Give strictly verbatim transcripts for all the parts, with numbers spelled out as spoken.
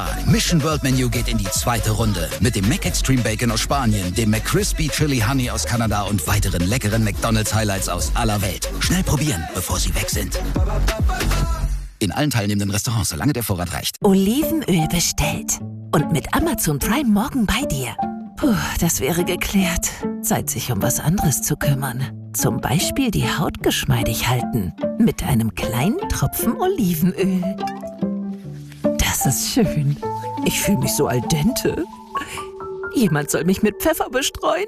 Mission World Menu geht in die zweite Runde. Mit dem Mac Extreme Bacon aus Spanien, dem McCrispy Chili Honey aus Kanada und weiteren leckeren McDonald's Highlights aus aller Welt. Schnell probieren, bevor sie weg sind. In allen teilnehmenden Restaurants, solange der Vorrat reicht. Olivenöl bestellt. Und mit Amazon Prime morgen bei dir. Puh, das wäre geklärt. Zeit, sich um was anderes zu kümmern. Zum Beispiel die Haut geschmeidig halten. Mit einem kleinen Tropfen Olivenöl. Das ist schön. Ich fühle mich so al dente. Jemand soll mich mit Pfeffer bestreuen.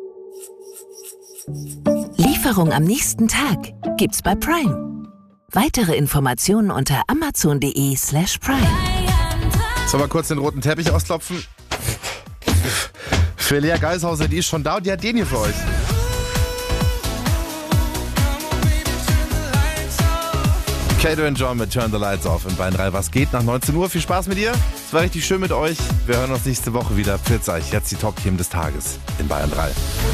Lieferung am nächsten Tag gibt's bei Prime. Weitere Informationen unter amazon.de slash prime. Sollen wir kurz den roten Teppich ausklopfen? Für Lea Geishauser, die ist schon da und die hat den hier für euch. Kato und John mit Turn the Lights Off in Bayern drei. Was geht nach neunzehn Uhr? Viel Spaß mit dir. Es war richtig schön mit euch. Wir hören uns nächste Woche wieder. Pfiat euch. Jetzt die Top-Themen des Tages in Bayern drei.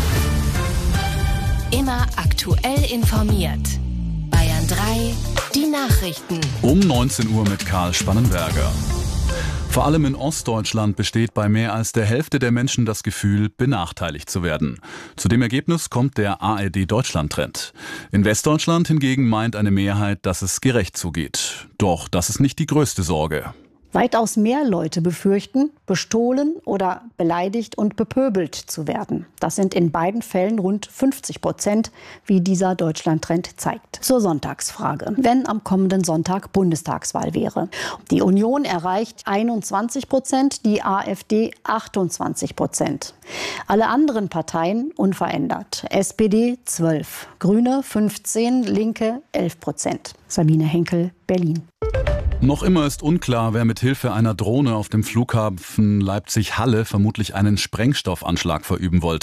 Immer aktuell informiert. Bayern drei, die Nachrichten. Um neunzehn Uhr mit Karl Spannenberger. Vor allem in Ostdeutschland besteht bei mehr als der Hälfte der Menschen das Gefühl, benachteiligt zu werden. Zu dem Ergebnis kommt der A R D-Deutschland-Trend. In Westdeutschland hingegen meint eine Mehrheit, dass es gerecht zugeht. Doch das ist nicht die größte Sorge. Weitaus mehr Leute befürchten, bestohlen oder beleidigt und bepöbelt zu werden. Das sind in beiden Fällen rund fünfzig Prozent, wie dieser Deutschland-Trend zeigt. Zur Sonntagsfrage. Wenn am kommenden Sonntag Bundestagswahl wäre. Die Union erreicht einundzwanzig Prozent, die AfD achtundzwanzig Prozent. Alle anderen Parteien unverändert. S P D zwölf, Grüne fünfzehn, Linke elf Prozent. Sabine Henkel, Berlin. Noch immer ist unklar, wer mit Hilfe einer Drohne auf dem Flughafen Leipzig-Halle vermutlich einen Sprengstoffanschlag verüben wollte.